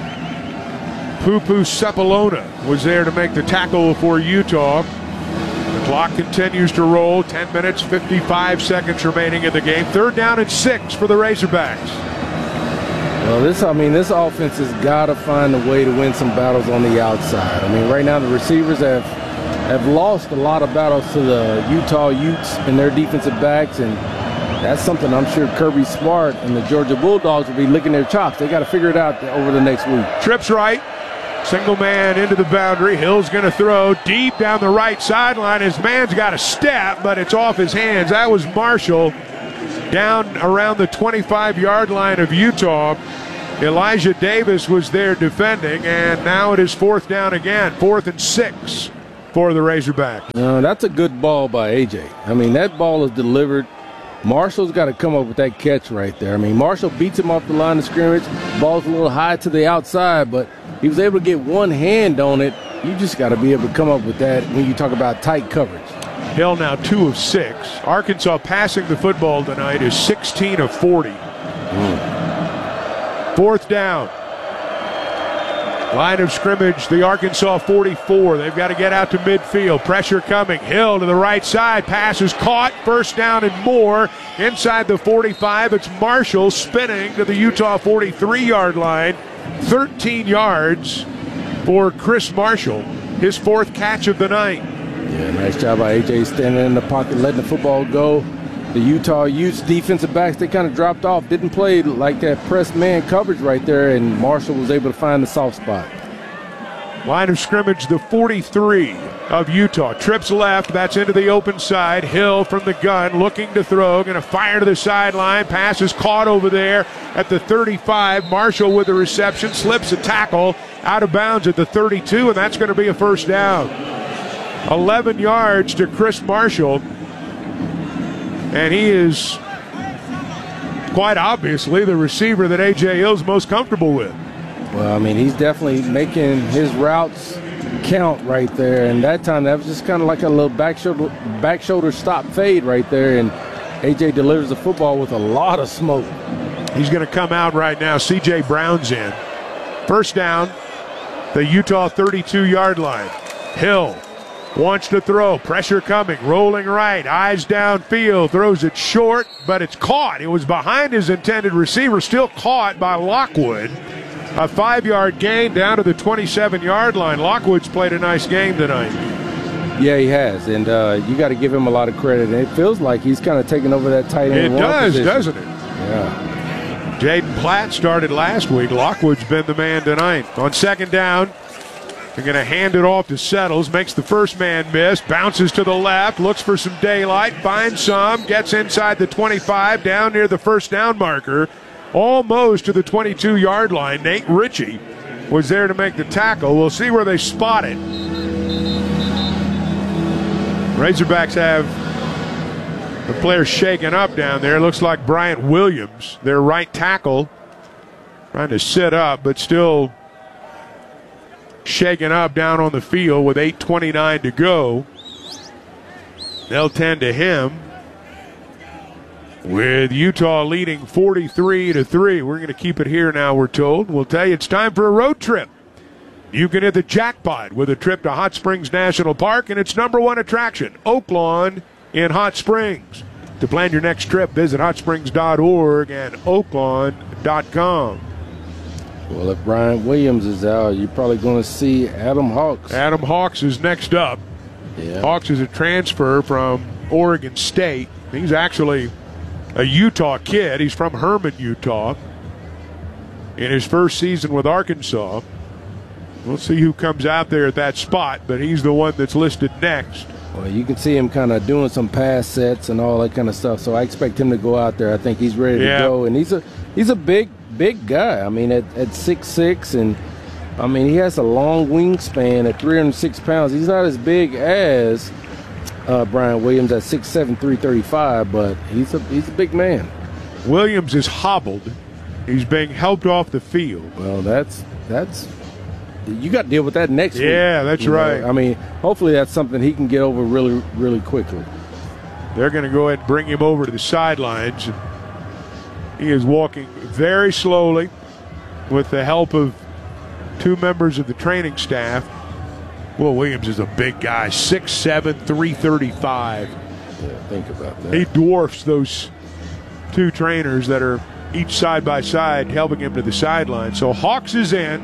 Pupu Sepulona was there to make the tackle for Utah. The clock continues to roll. ten minutes, fifty-five seconds remaining in the game. Third down and six for the Razorbacks. Well, this, I mean, this offense has got to find a way to win some battles on the outside. I mean, right now the receivers have have lost a lot of battles to the Utah Utes and their defensive backs, and that's something I'm sure Kirby Smart and the Georgia Bulldogs will be licking their chops. They got to figure it out over the next week. Trips right. Single man into the boundary. Hill's going to throw deep down the right sideline. His man's got a step, but it's off his hands. That was Marshall down around the twenty-five-yard line of Utah. Elijah Davis was there defending, and now it is fourth down again. Fourth and six for the Razorbacks. No, that's a good ball by A J. I mean, that ball is delivered. Marshall's got to come up with that catch right there. I mean, Marshall beats him off the line of scrimmage. Ball's a little high to the outside, but he was able to get one hand on it. You just got to be able to come up with that when you talk about tight coverage. Hill now two of six. Arkansas passing the football tonight is sixteen of forty. Mm. Fourth down. Line of scrimmage, the Arkansas forty-four. They've got to get out to midfield. Pressure coming. Hill to the right side. Pass is caught. First down and more. Inside the forty-five, it's Marshall spinning to the Utah forty-three-yard line. thirteen yards for Chris Marshall. His fourth catch of the night. Yeah, nice job by A J standing in the pocket, letting the football go. The Utah Utes defensive backs, they kind of dropped off, didn't play like that press man coverage right there, and Marshall was able to find the soft spot. Line of scrimmage, the forty-three of Utah. Trips left, that's into the open side. Hill from the gun, looking to throw, going to fire to the sideline. Pass is caught over there at the thirty-five. Marshall with the reception, slips a tackle out of bounds at the thirty-two, and that's going to be a first down. eleven yards to Chris Marshall. And he is quite obviously the receiver that A J Hill's most comfortable with. Well, I mean, he's definitely making his routes count right there. And that time, that was just kind of like a little back shoulder, back shoulder stop fade right there. And A J delivers the football with a lot of smoke. He's going to come out right now. C J Brown's in. First down, the Utah thirty-two-yard line. Hill wants to throw. Pressure coming. Rolling right. Eyes downfield. Throws it short, but it's caught. It was behind his intended receiver. Still caught by Lockwood. A five-yard gain down to the twenty-seven-yard line. Lockwood's played a nice game tonight. Yeah, he has. And uh, you got to give him a lot of credit. And it feels like he's kind of taking over that tight end. It does, position. doesn't it? Yeah. Jaden Platt started last week. Lockwood's been the man tonight. On second down, they're going to hand it off to Settles. Makes the first man miss. Bounces to the left. Looks for some daylight. Finds some. Gets inside the twenty-five. Down near the first down marker. Almost to the twenty-two-yard line. Nate Ritchie was there to make the tackle. We'll see where they spot it. Razorbacks have the player shaken up down there. Looks like Bryant Williams, their right tackle, trying to sit up, but still shaken up down on the field with eight twenty-nine to go. They'll tend to him with Utah leading forty-three to three. We're going to keep it here now, we're told. We'll tell you it's time for a road trip. You can hit the jackpot with a trip to Hot Springs National Park and its number one attraction, Oaklawn in Hot Springs. To plan your next trip, visit hot springs dot org and oaklawn dot com. Well, if Bryant Williams is out, you're probably going to see Adam Hawks. Adam Hawks is next up. Yeah. Hawks is a transfer from Oregon State. He's actually a Utah kid. He's from Herman, Utah. In his first season with Arkansas. We'll see who comes out there at that spot, but he's the one that's listed next. Well, you can see him kind of doing some pass sets and all that kind of stuff, so I expect him to go out there. I think he's ready yeah. to go, and he's a he's a big, big guy. I mean, at, at six six, and, I mean, he has a long wingspan at three hundred six pounds. He's not as big as uh, Bryant Williams at six seven, three thirty-five, but he's a, he's a big man. Williams is hobbled. He's being helped off the field. Well, that's that's – you got to deal with that next yeah, week. Yeah, that's you right. know? I mean, hopefully that's something he can get over really, really quickly. They're going to go ahead and bring him over to the sidelines. He is walking very slowly with the help of two members of the training staff. Will Williams is a big guy, six seven, three thirty-five. Yeah, think about that. He dwarfs those two trainers that are each side by side, helping him to the sideline. So Hawks is in.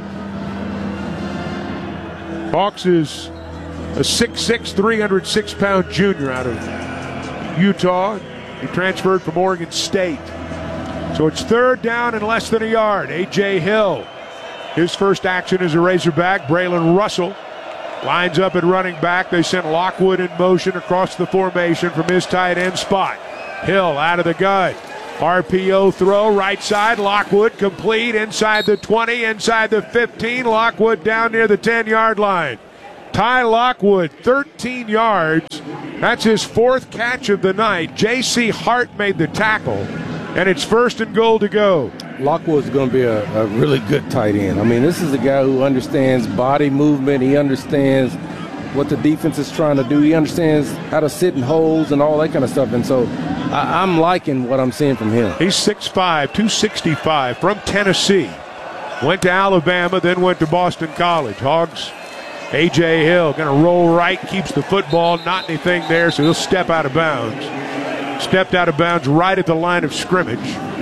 Hawks is a six six, three hundred six pound junior out of Utah. He transferred from Oregon State. So it's third down and less than a yard. A J. Hill, his first action as a Razorback. Braylon Russell lines up at running back. They sent Lockwood in motion across the formation from his tight end spot. Hill out of the gun. R P O throw, right side. Lockwood complete inside the twenty, inside the fifteen. Lockwood down near the ten-yard line. Ty Lockwood, thirteen yards. That's his fourth catch of the night. J C. Hart made the tackle, and it's first and goal to go. Lockwood's going to be a, a really good tight end. I mean, this is a guy who understands body movement. He understands what the defense is trying to do. He understands how to sit in holes and all that kind of stuff. And so I, I'm liking what I'm seeing from him. He's six five, two sixty-five, from Tennessee. Went to Alabama, then went to Boston College. Hogs, A J. Hill going to roll right, keeps the football, not anything there, so he'll step out of bounds. Stepped out of bounds right at the line of scrimmage.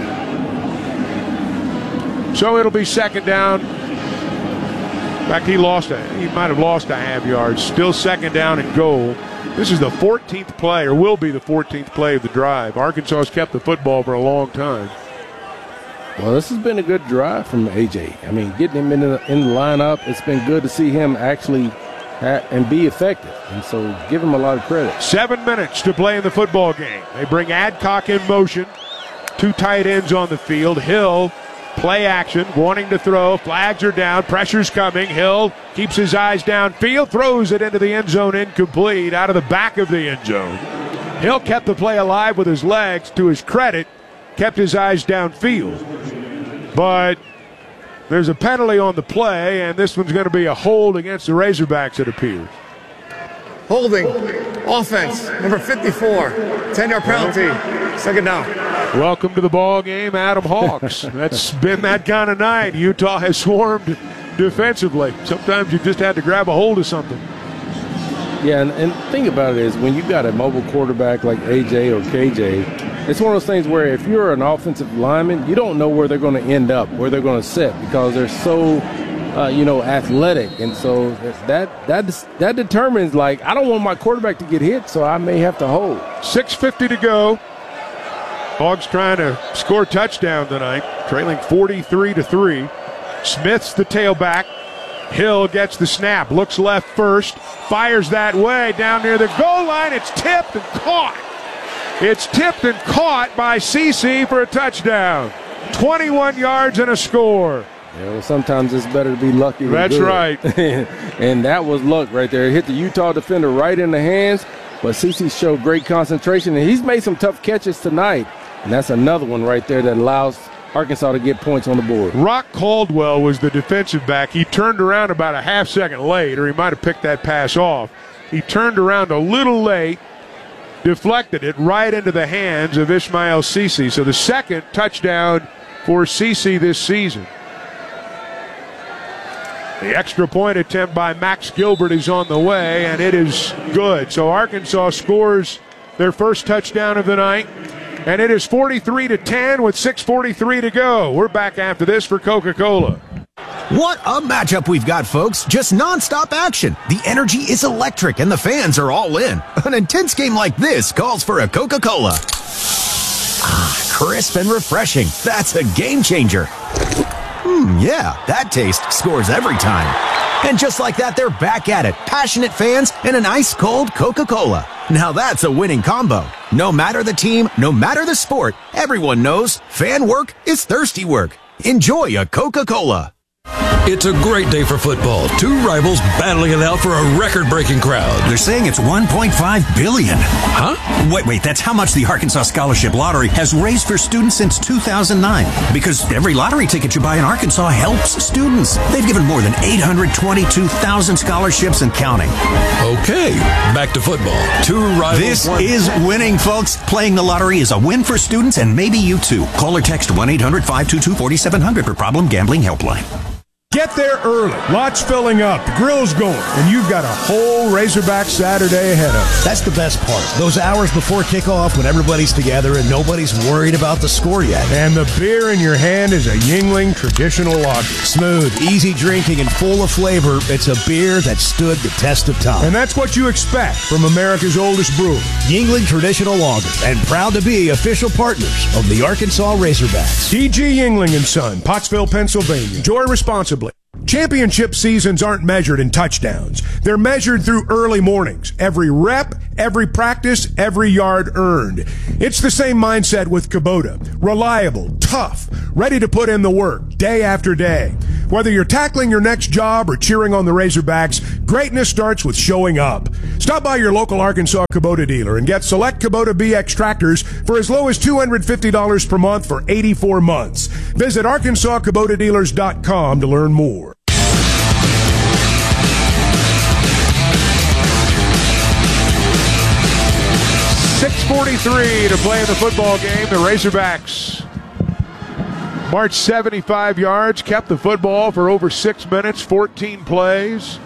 So it'll be second down. In fact, he lost a, he might have lost a half yard. Still second down and goal. This is the fourteenth play, or will be the fourteenth play of the drive. Arkansas has kept the football for a long time. Well, this has been a good drive from A J. I mean, getting him in the, in the lineup, it's been good to see him actually ha- and be effective. And so give him a lot of credit. Seven minutes to play in the football game. They bring Adcock in motion. Two tight ends on the field. Hill, play action, wanting to throw. Flags are down. Pressure's coming. Hill keeps his eyes downfield, throws it into the end zone, incomplete, out of the back of the end zone. Hill kept the play alive with his legs, to his credit, kept his eyes downfield. But there's a penalty on the play, and this one's going to be a hold against the Razorbacks, it appears. Holding, offense, number fifty-four, ten-yard penalty, second down. Welcome to the ball game, Adam Hawks. That's been that kind of night. Utah has swarmed defensively. Sometimes you just had to grab a hold of something. Yeah, and, and the thing about it is when you've got a mobile quarterback like A J or K J, it's one of those things where if you're an offensive lineman, you don't know where they're going to end up, where they're going to sit, because they're so, uh, you know, athletic. And so that that that determines, like, I don't want my quarterback to get hit, so I may have to hold. six fifty to go. Hogs trying to score a touchdown tonight, trailing forty-three to three. Smith's the tailback. Hill gets the snap, looks left first, fires that way down near the goal line. It's tipped and caught. It's tipped and caught by C C for a touchdown. twenty-one yards and a score. Yeah, well, sometimes it's better to be lucky than That's good. right. And that was luck right there. It hit the Utah defender right in the hands, but C C showed great concentration, and he's made some tough catches tonight. And that's another one right there that allows Arkansas to get points on the board. Rock Caldwell was the defensive back. He turned around about a half second late, or he might have picked that pass off. He turned around a little late, deflected it right into the hands of Ismail Cece. So the second touchdown for Cece this season. The extra point attempt by Max Gilbert is on the way, and it is good. So Arkansas scores their first touchdown of the night, and it is forty-three to ten with six forty-three to go. We're back after this for Coca-Cola. What a matchup we've got, folks. Just nonstop action. The energy is electric, and the fans are all in. An intense game like this calls for a Coca-Cola. Ah, crisp and refreshing. That's a game changer. Hmm, yeah, that taste scores every time. And just like that, they're back at it. Passionate fans and an ice-cold Coca-Cola. Now that's a winning combo. No matter the team, no matter the sport, everyone knows fan work is thirsty work. Enjoy a Coca-Cola. It's a great day for football. Two rivals battling it out for a record-breaking crowd. They're saying it's one point five billion dollars. Huh? Wait, wait, that's how much the Arkansas Scholarship Lottery has raised for students since two thousand nine. Because every lottery ticket you buy in Arkansas helps students. They've given more than eight hundred twenty-two thousand scholarships and counting. Okay, back to football. Two rivals. This one. is winning, folks. Playing the lottery is a win for students and maybe you too. Call or text one eight hundred five two two four seven zero zero for Problem Gambling Helpline. Get there early. Lots filling up. The grill's going. And you've got a whole Razorback Saturday ahead of you. That's the best part. Those hours before kickoff when everybody's together and nobody's worried about the score yet. And the beer in your hand is a Yuengling Traditional Lager. Smooth, easy drinking, and full of flavor. It's a beer that stood the test of time. And that's what you expect from America's oldest brewery. Yuengling Traditional Lager. And proud to be official partners of the Arkansas Razorbacks. D G Yuengling and Son, Pottsville, Pennsylvania. Enjoy responsibly. Championship seasons aren't measured in touchdowns. They're measured through early mornings. Every rep, every practice, every yard earned. It's the same mindset with Kubota. Reliable, tough, ready to put in the work day after day. Whether you're tackling your next job or cheering on the Razorbacks, greatness starts with showing up. Stop by your local Arkansas Kubota dealer and get select Kubota B X tractors for as low as two hundred fifty dollars per month for eighty-four months. Visit arkansas kubota dealers dot com to learn more. six forty-three to play in the football game. The Razorbacks marched seventy-five yards, kept the football for over six minutes, fourteen plays.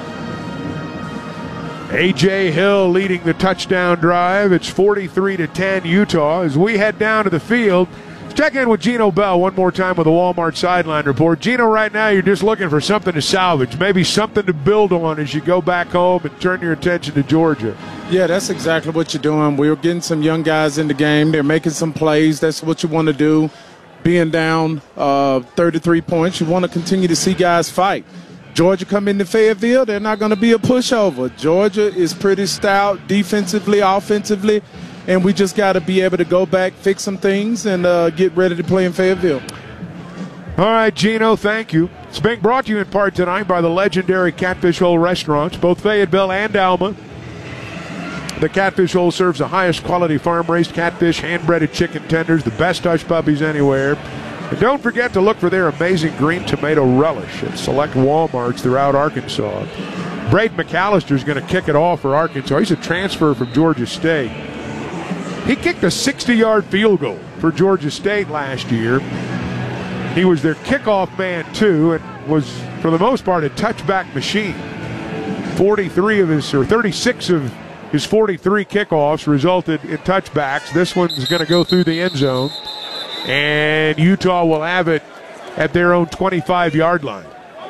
A J. Hill leading the touchdown drive. It's forty-three to ten Utah. As we head down to the field, let's check in with Gino Bell one more time with the Walmart Sideline Report. Gino, right now you're just looking for something to salvage, maybe something to build on as you go back home and turn your attention to Georgia. Yeah, that's exactly what you're doing. We're getting some young guys in the game. They're making some plays. That's what you want to do. Being down uh, thirty-three points, you want to continue to see guys fight. Georgia come into Fayetteville, they're not going to be a pushover. Georgia is pretty stout defensively, offensively, and we just got to be able to go back, fix some things, and uh, get ready to play in Fayetteville. All right, Gino, thank you. It's being brought to you in part tonight by the legendary Catfish Hole restaurants, both Fayetteville and Alma. The Catfish Hole serves the highest quality farm-raised catfish, hand-breaded chicken tenders, the best hush puppies anywhere. And don't forget to look for their amazing green tomato relish at select Walmarts throughout Arkansas. Braden McAllister is going to kick it off for Arkansas. He's a transfer from Georgia State. He kicked a sixty-yard field goal for Georgia State last year. He was their kickoff man, too, and was, for the most part, a touchback machine. forty-three of his, or thirty-six of his forty-three kickoffs resulted in touchbacks. This one's going to go through the end zone. And Utah will have it at their own twenty-five-yard line.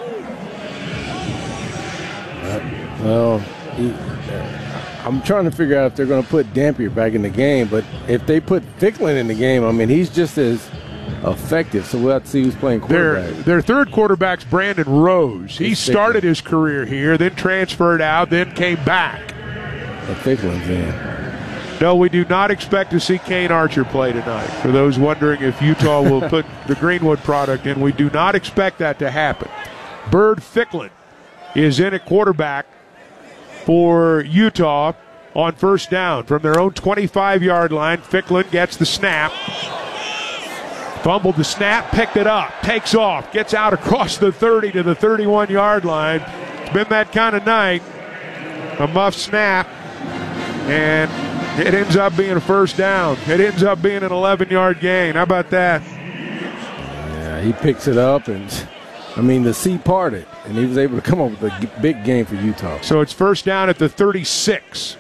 Well, he, uh, I'm trying to figure out if they're going to put Dampier back in the game, but if they put Ficklin in the game, I mean, he's just as effective, so we'll have to see who's playing quarterback. Their, their third quarterback's Brandon Rose. He started his career here, then transferred out, then came back. But Ficklin's in. No, we do not expect to see Kane Archer play tonight. For those wondering if Utah will put the Greenwood product in, we do not expect that to happen. Bird Ficklin is in at quarterback for Utah on first down. From their own twenty-five-yard line, Ficklin gets the snap. Fumbled the snap, picked it up, takes off, gets out across the thirty to the thirty-one-yard line. It's been that kind of night. A muff snap, and it ends up being a first down. It ends up being an eleven-yard gain. How about that? Yeah, he picks it up, and, I mean, the sea parted, and he was able to come up with a big game for Utah. So it's first down at the thirty-six.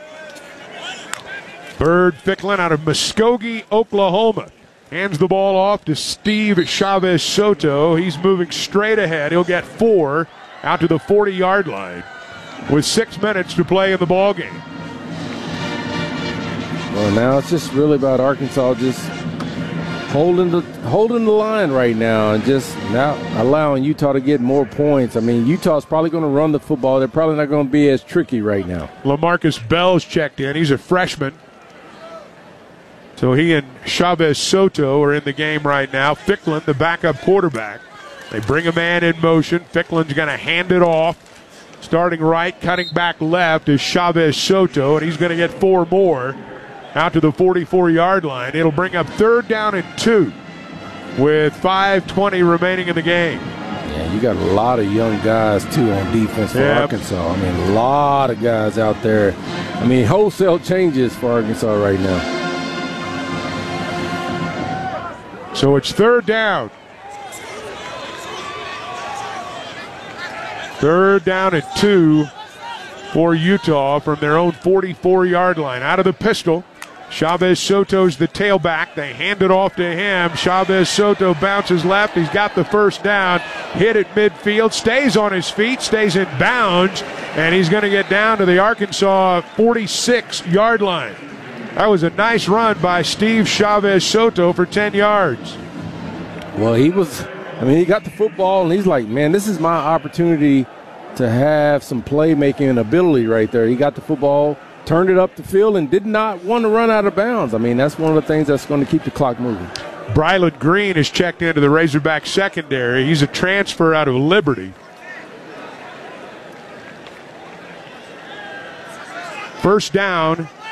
Bird Ficklin out of Muskogee, Oklahoma. Hands the ball off to Steve Chavez Soto. He's moving straight ahead. He'll get four out to the forty-yard line with six minutes to play in the ballgame. Well, now it's just really about Arkansas just holding the holding the line right now and just now allowing Utah to get more points. I mean, Utah's probably going to run the football. They're probably not going to be as tricky right now. LaMarcus Bell's checked in. He's a freshman. So he and Chavez Soto are in the game right now. Ficklin, the backup quarterback. They bring a man in motion. Ficklin's going to hand it off. Starting right, cutting back left is Chavez Soto, and he's going to get four more out to the forty-four-yard line. It'll bring up third down and two with five twenty remaining in the game. Yeah, you got a lot of young guys, too, on defense for yep. Arkansas. I mean, a lot of guys out there. I mean, wholesale changes for Arkansas right now. So it's third down. Third down and two for Utah from their own forty-four-yard line. Out of the pistol, Chavez Soto's the tailback. They hand it off to him. Chavez Soto bounces left. He's got the first down. Hit at midfield. Stays on his feet. Stays in bounds. And he's going to get down to the Arkansas forty-six-yard line. That was a nice run by Steve Chavez Soto for ten yards. Well, he was, I mean, he got the football, and he's like, man, this is my opportunity to have some playmaking ability right there. He got the football, turned it up the field, and did not want to run out of bounds. I mean, that's one of the things that's going to keep the clock moving. Brylan Green is checked into the Razorback secondary. He's a transfer out of Liberty. First down